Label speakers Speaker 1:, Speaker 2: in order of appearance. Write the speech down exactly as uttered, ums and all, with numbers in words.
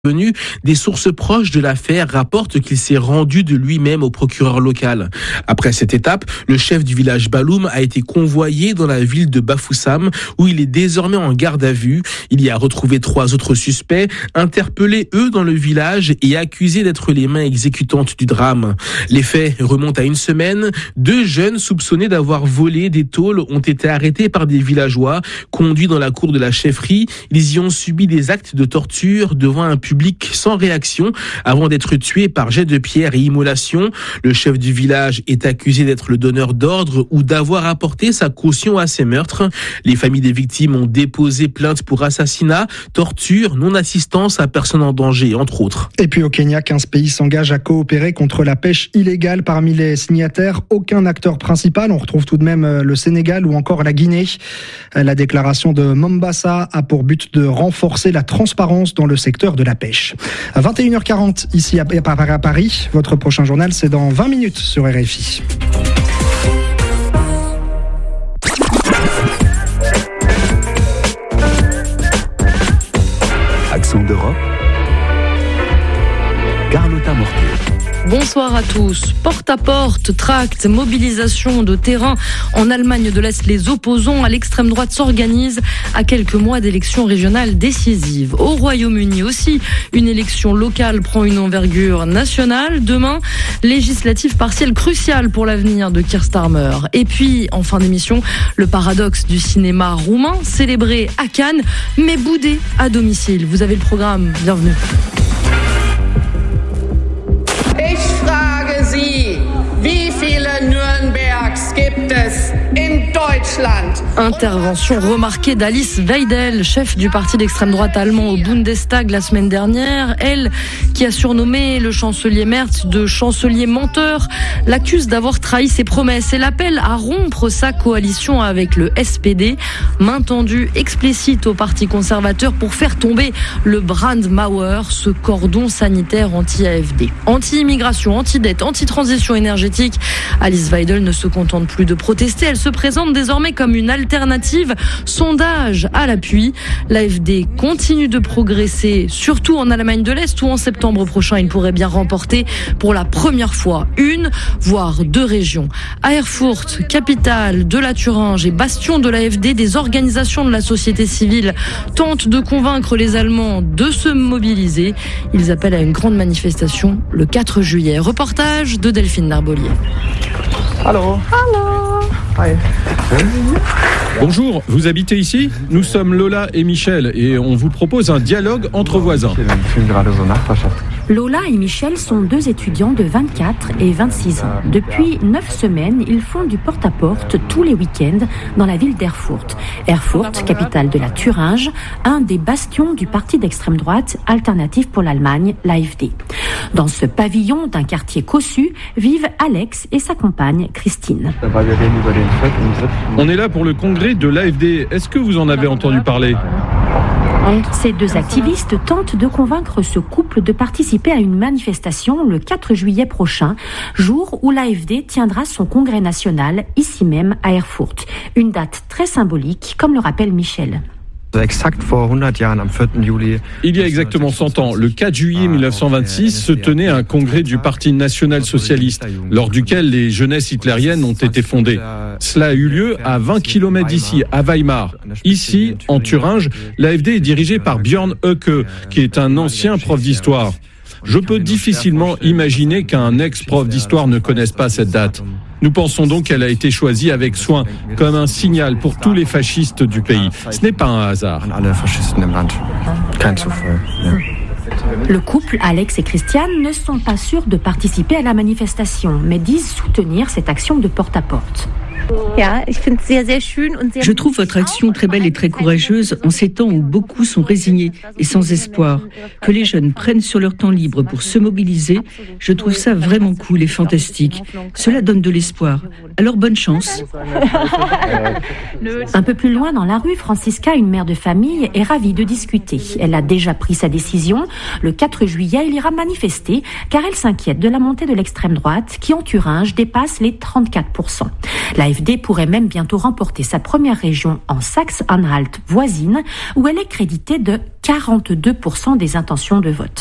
Speaker 1: Venu, des sources proches de l'affaire rapportent qu'il s'est rendu de lui-même au procureur local. Après cette étape, le chef du village Baloum a été convoyé dans la ville de Bafoussam où il est désormais en garde à vue. Il y a retrouvé trois autres suspects, interpellés eux dans le village et accusés d'être les mains exécutantes du drame. Les faits remontent à une semaine. Deux jeunes soupçonnés d'avoir volé des tôles ont été arrêtés par des villageois, conduits dans la cour de la chefferie. Ils y ont subi des actes de torture devant un public sans réaction avant d'être tué par jet de pierre et immolation. Le chef du village est accusé d'être le donneur d'ordre ou d'avoir apporté sa caution à ces meurtres. Les familles des victimes ont déposé plainte pour assassinat, torture, non-assistance à personne en danger, entre autres.
Speaker 2: Et puis au Kenya, quinze pays s'engagent à coopérer contre la pêche illégale. Parmi les signataires, aucun acteur principal. On retrouve tout de même le Sénégal ou encore la Guinée. La déclaration de Mombasa a pour but de renforcer la transparence dans le secteur de la pêche. À vingt et une heures quarante, ici à Paris. Votre prochain journal, c'est dans vingt minutes sur R F I.
Speaker 3: Accent d'Europe, Carlotta Mortier.
Speaker 4: Bonsoir à tous. Porte-à-porte, tracts, mobilisation de terrain. En Allemagne de l'Est, les opposants à l'extrême droite s'organisent à quelques mois d'élections régionales décisives. Au Royaume-Uni aussi, une élection locale prend une envergure nationale. Demain, législative partielle cruciale pour l'avenir de Keir Starmer. Et puis, en fin d'émission, le paradoxe du cinéma roumain, célébré à Cannes, mais boudé à domicile. Vous avez le programme. Bienvenue.
Speaker 5: Ich frage Sie, wie viele Nürnbergs gibt es in Deutschland?
Speaker 4: Intervention remarquée d'Alice Weidel, chef du parti d'extrême droite allemand au Bundestag la semaine dernière. Elle, qui a surnommé le chancelier Merz de chancelier menteur, l'accuse d'avoir trahi ses promesses et l'appelle à rompre sa coalition avec le S P D, main tendue explicite au parti conservateur pour faire tomber le Brandmauer, ce cordon sanitaire anti-A F D. Anti-immigration, anti-dette, anti-transition énergétique, Alice Weidel ne se contente plus de protester, elle se présente désormais comme une alternative. Sondage à l'appui, l'A F D continue de progresser, surtout en Allemagne de l'Est où en septembre prochain il pourrait bien remporter pour la première fois une, voire deux régions. À Erfurt, capitale de la Thuringe et bastion de l'A F D, des organisations de la société civile tentent de convaincre les Allemands de se mobiliser. Ils appellent à une grande manifestation le quatre juillet. Reportage de Delphine Narbolier.
Speaker 6: Allô.
Speaker 4: Allô.
Speaker 6: Hi.
Speaker 7: Bonjour, vous habitez ici ? Nous sommes Lola et Michel et on vous propose un dialogue entre voisins.
Speaker 8: Lola et Michel sont deux étudiants de vingt-quatre et vingt-six ans. Depuis neuf semaines, ils font du porte-à-porte tous les week-ends dans la ville d'Erfurt. Erfurt, capitale de la Thuringe, un des bastions du parti d'extrême droite Alternative pour l'Allemagne, l'A F D. Dans ce pavillon d'un quartier cossu, vivent Alex et sa compagne Christine.
Speaker 7: On est là pour le congrès de l'A F D. Est-ce que vous en avez entendu parler ?
Speaker 8: Ces deux activistes tentent de convaincre ce couple de participer à une manifestation le quatre juillet prochain, jour où l'A F D tiendra son congrès national, ici même à Erfurt. Une date très symbolique, comme le rappelle Michel.
Speaker 7: Il y a exactement cent ans, le quatre juillet mille neuf cent vingt-six, se tenait un congrès du Parti national-socialiste, lors duquel les jeunesses hitlériennes ont été fondées. Cela a eu lieu à vingt kilomètres d'ici, à Weimar. Ici, en Thuringe, l'A F D est dirigée par Björn Höcke, qui est un ancien prof d'histoire. Je peux difficilement imaginer qu'un ex-prof d'histoire ne connaisse pas cette date. Nous pensons donc qu'elle a été choisie avec soin, comme un signal pour tous les fascistes du pays. Ce n'est pas un hasard.
Speaker 8: Le couple, Alex et Christiane, ne sont pas sûrs de participer à la manifestation, mais disent soutenir cette action de porte-à-porte.
Speaker 9: Je trouve votre action très belle et très courageuse en ces temps où beaucoup sont résignés et sans espoir. Que les jeunes prennent sur leur temps libre pour se mobiliser, je trouve ça vraiment cool et fantastique. Cela donne de l'espoir. Alors bonne chance.
Speaker 8: Un peu plus loin dans la rue, Francisca, une mère de famille, est ravie de discuter. Elle a déjà pris sa décision. Le quatre juillet, elle ira manifester car elle s'inquiète de la montée de l'extrême droite qui en Thuringe dépasse les trente-quatre pour cent. L'A F AfD pourrait même bientôt remporter sa première région en Saxe-Anhalt voisine, où elle est créditée de quarante-deux pour cent des intentions de vote.